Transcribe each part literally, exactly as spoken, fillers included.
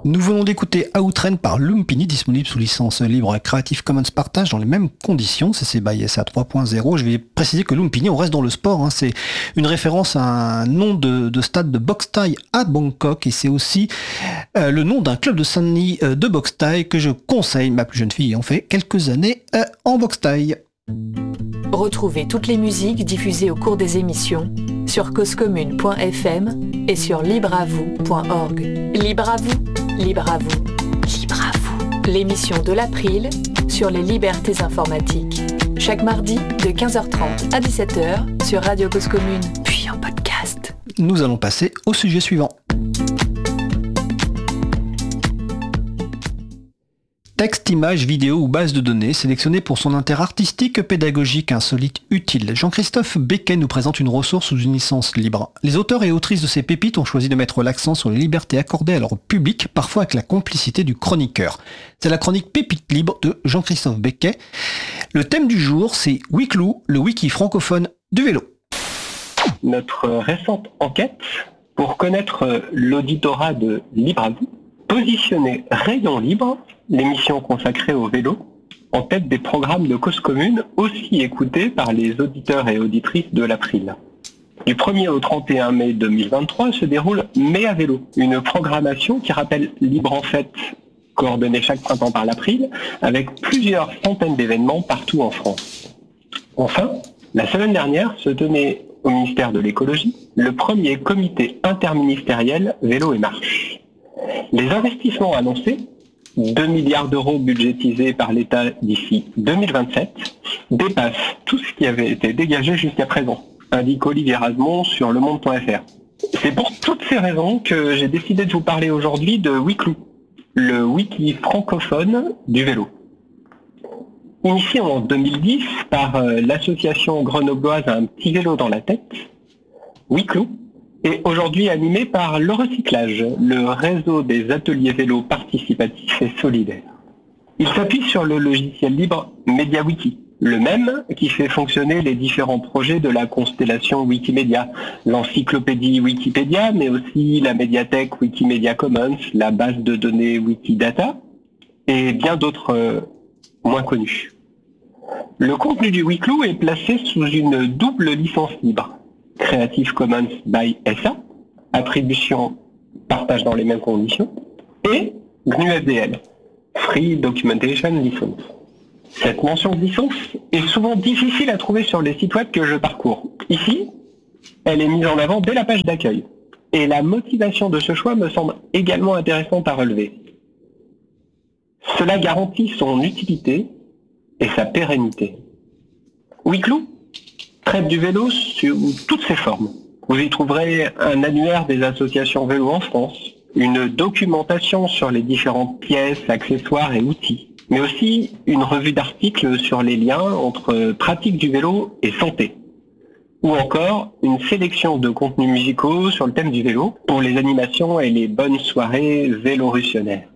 Nous venons d'écouter Outrun par Lumpini, disponible sous licence libre Creative Commons Partage dans les mêmes conditions, C C by S A trois point zéro. Je vais préciser que Lumpini, on reste dans le sport, hein. C'est une référence à un nom de, de stade de boxe thaï à Bangkok, et c'est aussi euh, le nom d'un club de Saint-Denis euh, de boxe thaï que je conseille. Ma plus jeune fille ayant fait quelques années euh, en boxe thaï. Retrouvez toutes les musiques diffusées au cours des émissions sur causecommune point f m et sur libreavoue point org. Libre à vous, libre à vous, libre à vous. L'émission de l'April sur les libertés informatiques. Chaque mardi de quinze heures trente à dix-sept heures sur Radio Cause Commune, puis en podcast. Nous allons passer au sujet suivant. Texte, images, vidéos ou bases de données sélectionnées pour son intérêt artistique, pédagogique, insolite, utile. Jean-Christophe Becquet nous présente une ressource sous une licence libre. Les auteurs et autrices de ces pépites ont choisi de mettre l'accent sur les libertés accordées à leur public, parfois avec la complicité du chroniqueur. C'est la chronique Pépite libre de Jean-Christophe Becquet. Le thème du jour, c'est Wiklou, le wiki francophone du vélo. Notre récente enquête, pour connaître l'auditorat de Libre à vous, positionner Rayon Libre, l'émission consacrée au vélo, en tête des programmes de Cause Commune aussi écoutés par les auditeurs et auditrices de l'April. Du premier au trente et un mai deux mille vingt-trois se déroule Mai à vélo, une programmation qui rappelle Libre en fête, coordonnée chaque printemps par l'April, avec plusieurs centaines d'événements partout en France. Enfin, la semaine dernière se tenait au ministère de l'écologie le premier comité interministériel vélo et marche. Les investissements annoncés, deux milliards d'euros budgétisés par l'État d'ici deux mille vingt-sept, dépassent tout ce qui avait été dégagé jusqu'à présent, indique Olivier Razemont sur le monde point f r. C'est pour toutes ces raisons que j'ai décidé de vous parler aujourd'hui de Wiklou, le wiki francophone du vélo. Initié en deux mille dix par euh, l'association grenobloise Un petit vélo dans la tête, Wiklou est aujourd'hui animé par le recyclage, le réseau des ateliers vélo participatifs et solidaires. Il s'appuie sur le logiciel libre MediaWiki, le même qui fait fonctionner les différents projets de la constellation Wikimedia, l'encyclopédie Wikipédia, mais aussi la médiathèque Wikimedia Commons, la base de données Wikidata, et bien d'autres euh, moins connus. Le contenu du Wiklou est placé sous une double licence libre. Creative Commons by S A, attribution, partage dans les mêmes conditions, et G N U F D L, Free Documentation License. Cette mention de licence est souvent difficile à trouver sur les sites web que je parcours. Ici, elle est mise en avant dès la page d'accueil, et la motivation de ce choix me semble également intéressante à relever. Cela garantit son utilité et sa pérennité. Wiklou traite du vélo sous toutes ses formes. Vous y trouverez un annuaire des associations vélo en France, une documentation sur les différentes pièces, accessoires et outils, mais aussi une revue d'articles sur les liens entre pratique du vélo et santé, ou encore une sélection de contenus musicaux sur le thème du vélo pour les animations et les bonnes soirées vélorutionnaires.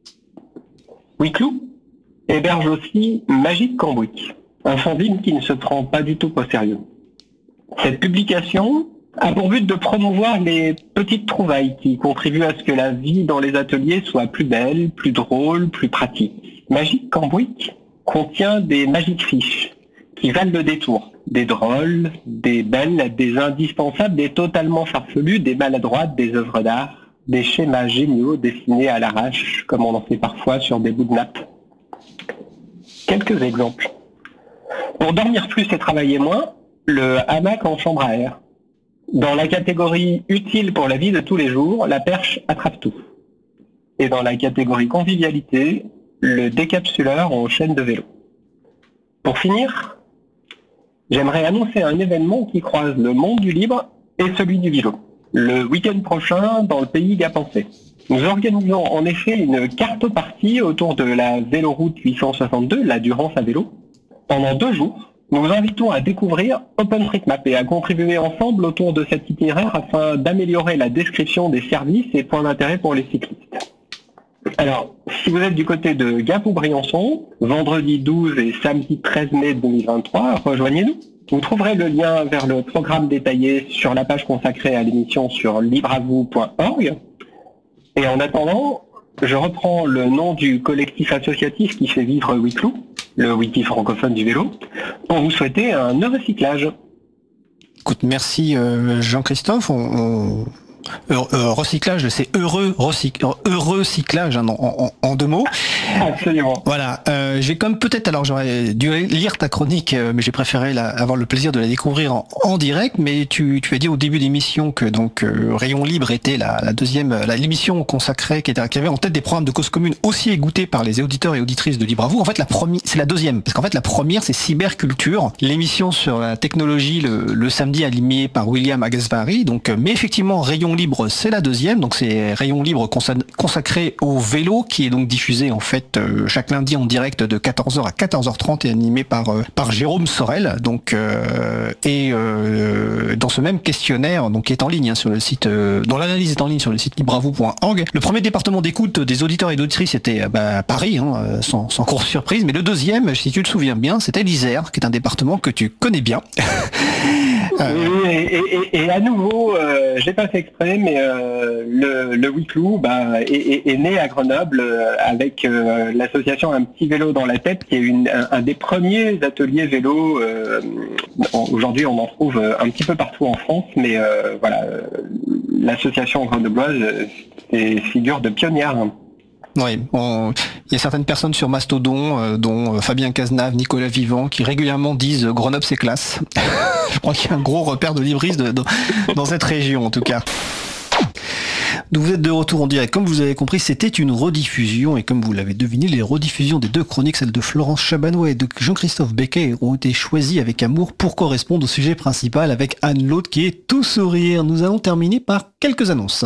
Wiklou héberge aussi Magique Cambouis, un fanzine qui ne se prend pas du tout au sérieux. Cette publication a pour but de promouvoir les petites trouvailles qui contribuent à ce que la vie dans les ateliers soit plus belle, plus drôle, plus pratique. Magique Cambouis contient des magiques fiches qui valent le détour. Des drôles, des belles, des indispensables, des totalement farfelus, des maladroites, des œuvres d'art, des schémas géniaux dessinés à l'arrache, comme on en fait parfois sur des bouts de nappe. Quelques exemples. Pour dormir plus et travailler moins, le hamac en chambre à air. Dans la catégorie utile pour la vie de tous les jours, la perche attrape tout. Et dans la catégorie convivialité, le décapsuleur en chaîne de vélo. Pour finir, j'aimerais annoncer un événement qui croise le monde du libre et celui du vélo. Le week-end prochain, dans le pays Gapençais. Nous organisons en effet une carte-partie autour de la véloroute huit cent soixante-deux, la Durance à vélo. Pendant deux jours, nous vous invitons à découvrir OpenStreetMap et à contribuer ensemble autour de cet itinéraire afin d'améliorer la description des services et points d'intérêt pour les cyclistes. Alors, si vous êtes du côté de Gap ou Briançon, vendredi douze et samedi treize mai deux mille vingt-trois, rejoignez-nous. Vous trouverez le lien vers le programme détaillé sur la page consacrée à l'émission sur libreavoue point org. Et en attendant, Je reprends le nom du collectif associatif qui fait vivre Wiclou, le wiki francophone du vélo, pour vous souhaiter un heureux cyclage. Écoute, merci euh, Jean-Christophe. On, on... Euh, euh, recyclage, c'est heureux, recyc... heureux cyclage hein, en, en, en deux mots. Absolument. Voilà, euh, j'ai comme peut-être, alors j'aurais dû lire ta chronique, euh, mais j'ai préféré la, avoir le plaisir de la découvrir en, en direct. Mais tu, tu as dit au début de l'émission que donc euh, Rayon Libre était la, la deuxième, la, l'émission consacrée qui, était, qui avait en tête des programmes de cause commune aussi écoutés par les auditeurs et auditrices de Libre à vous. En fait, la première, c'est la deuxième, parce qu'en fait la première c'est Cyberculture, l'émission sur la technologie le, le samedi animée par William Agasvari. Donc, euh, mais effectivement Rayon Libre, c'est la deuxième, donc c'est Rayon Libre consacré au vélo qui est donc diffusé en fait euh, chaque lundi en direct de quatorze heures à quatorze heures trente et animé par euh, par Jérôme Sorel. Donc euh, et euh, dans ce même questionnaire, donc qui est en ligne hein, sur le site, euh, dont l'analyse est en ligne sur le site libre à vous point org. Le premier département d'écoute des auditeurs et d'auditrices était bah, Paris, hein, sans, sans grosse surprise, mais le deuxième, si tu te souviens bien, c'était l'Isère, qui est un département que tu connais bien. Oui, et, et, et à nouveau, euh, j'ai pas fait exprès, mais euh, le, le Wiclou bah, est, est, est né à Grenoble euh, avec euh, l'association Un Petit Vélo dans la Tête, qui est une, un, un des premiers ateliers vélo. Euh, aujourd'hui, on en trouve un petit peu partout en France, mais euh, voilà, euh, l'association grenobloise est figure de pionnière. Oui, on... il y a certaines personnes sur Mastodon, euh, dont Fabien Cazenave, Nicolas Vivant, qui régulièrement disent euh, Grenoble c'est classe. Je crois qu'il y a un gros repère de libristes de, de, dans cette région en tout cas. Donc vous êtes de retour en direct. Comme vous avez compris, c'était une rediffusion et comme vous l'avez deviné, les rediffusions des deux chroniques, celles de Florence Chabanois et de Jean-Christophe Becquet, ont été choisies avec amour pour correspondre au sujet principal avec Anne Laude qui est tout sourire. Nous allons terminer par quelques annonces.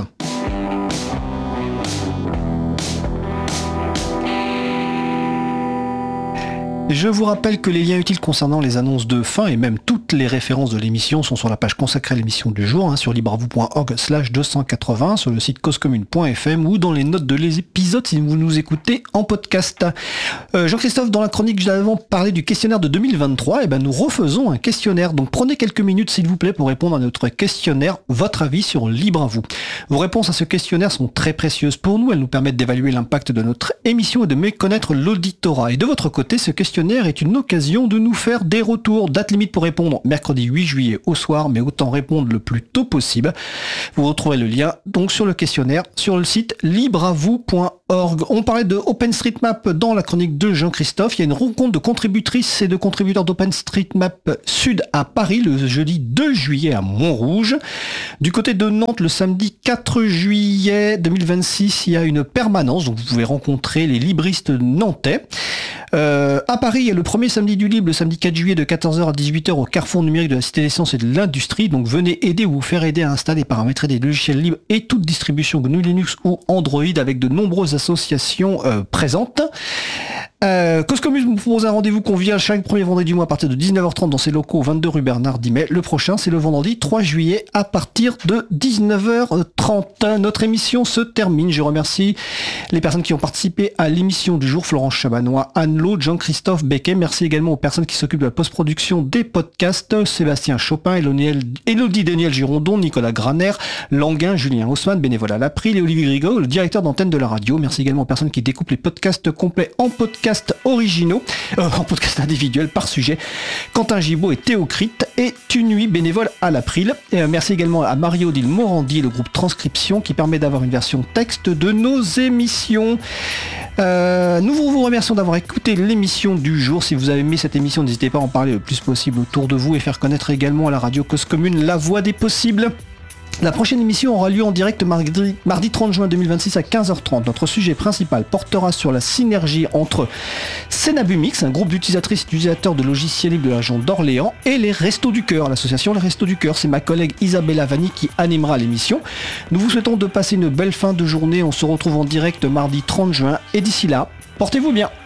Je vous rappelle que les liens utiles concernant les annonces de fin et même toutes les références de l'émission sont sur la page consacrée à l'émission du jour, hein, sur libreavou point org slash deux cent quatre-vingts, sur le site causecommune point f m ou dans les notes de l'épisode si vous nous écoutez en podcast. Euh, Jean-Christophe, dans la chronique, nous avons parlé du questionnaire de deux mille vingt-trois, et ben nous refaisons un questionnaire. Donc prenez quelques minutes s'il vous plaît pour répondre à notre questionnaire, votre avis sur Libre à vous. Vos réponses à ce questionnaire sont très précieuses pour nous, elles nous permettent d'évaluer l'impact de notre émission et de mieux connaître l'auditorat. Et de votre côté, ce questionnaire est une occasion de nous faire des retours. Date limite pour répondre mercredi huit juillet au soir, mais autant répondre le plus tôt possible. Vous retrouverez le lien donc sur le questionnaire sur le site libreavou point org. On parlait de OpenStreetMap dans la chronique de Jean-Christophe. Il y a une rencontre de contributrices et de contributeurs d'OpenStreetMap Sud à Paris le jeudi deux juillet à Montrouge. Du côté de Nantes, le samedi quatre juillet deux mille vingt-six, il y a une permanence, donc vous pouvez rencontrer les libristes nantais. Euh, à Paris, il y a le premier samedi du libre, le samedi quatre juillet de quatorze heures à dix-huit heures au Carrefour numérique de la Cité des Sciences et de l'Industrie. Donc venez aider ou vous faire aider à installer et paramétrer des logiciels libres et toute distribution G N U Linux ou Android avec de nombreuses associations euh, présentes. Euh, Cause Commune vous propose un rendez-vous convivial chaque premier vendredi du mois à partir de dix-neuf heures trente dans ses locaux vingt-deux rue Bernard Dimet. Le prochain, c'est le vendredi trois juillet à partir de dix-neuf heures trente. Notre émission se termine. Je remercie les personnes qui ont participé à l'émission du jour. Florence Chabanois, Anne Laude, Jean-Christophe Becquet. Merci également aux personnes qui s'occupent de la post-production des podcasts. Sébastien Chopin, Élodie Daniel Girondon, Nicolas Graner, Languin, Julien Haussmann, bénévole à l'April et Olivier Grigaud, le directeur d'antenne de la radio. Merci également aux personnes qui découpent les podcasts complets en podcast originaux, euh, en podcast individuel par sujet. Quentin Gibaud et Théocrite et Tunuit, bénévole à l'April. Et, euh, merci également à Marie-Odile Morandi, le groupe Transcription, qui permet d'avoir une version texte de nos émissions. Euh, nous vous remercions d'avoir écouté l'émission du jour. Si vous avez aimé cette émission, n'hésitez pas à en parler le plus possible autour de vous et faire connaître également à la radio Cause Commune la voix des possibles. La prochaine émission aura lieu en direct mardi, mardi trente juin deux mille vingt-six à quinze heures trente. Notre sujet principal portera sur la synergie entre Cenabumix, un groupe d'utilisatrices et d'utilisateurs de logiciels libres de la région d'Orléans, et les Restos du Cœur, l'association Les Restos du Cœur. C'est ma collègue Isabella Vanni qui animera l'émission. Nous vous souhaitons de passer une belle fin de journée. On se retrouve en direct mardi trente juin et d'ici là, portez-vous bien.